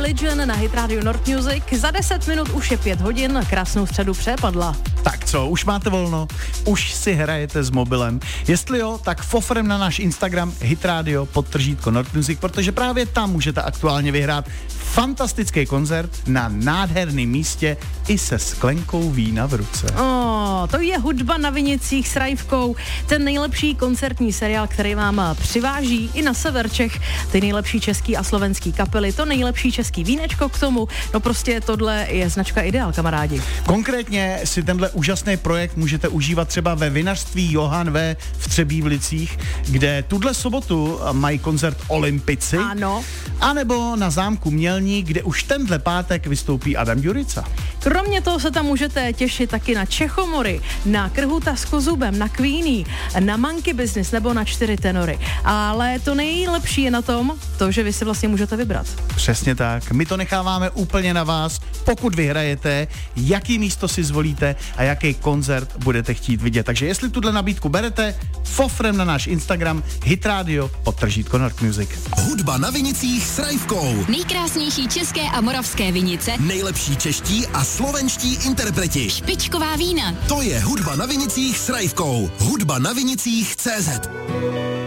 Religion na Hit Radio North Music. Za 10 minut už je 5 hodin, krásnou středu přepadla. Tak co, už máte volno? Už si hrajete s mobilem? Jestli jo, tak fofrem na náš Instagram hitradio _ North Music, protože právě tam můžete aktuálně vyhrát fantastický koncert na nádherném místě i se sklenkou vína v ruce. To je Hudba na vinicích s Rajvkou, ten nejlepší koncertní seriál, který vám přiváží i na sever Čech ty nejlepší český a slovenský kapely, to nejlepší český vínečko k tomu, no prostě tohle je značka Ideál, kamarádi. Konkrétně si tenhle úžasný projekt můžete užívat třeba ve vinařství Johan V. v Třebíčích, kde tuhle sobotu mají koncert Olympici. Ano. A nebo na zámku Mělník, kde už tenhle pátek vystoupí Adam Ďurica. Kromě toho se tam můžete těšit taky na Čechomory, na Krhuta s Kozubem, na Queenie, na Monkey Business nebo na 4 tenory. Ale to nejlepší je na tom, to, že vy si vlastně můžete vybrat. Přesně tak. My to necháváme úplně na vás, pokud vyhrajete, jaký místo si zvolíte a jaký koncert budete chtít vidět. Takže jestli tuhle nabídku berete, fofrem na náš Instagram hitradio _ North Music. Hudba na vinicích s Rajvkou. Nejkrásnější české a moravské vinice. Nejlepší čeští a slovenští interpreti. Špičková vína. To je Hudba na vinicích s Rajvkou. Hudba na vinicích CZ.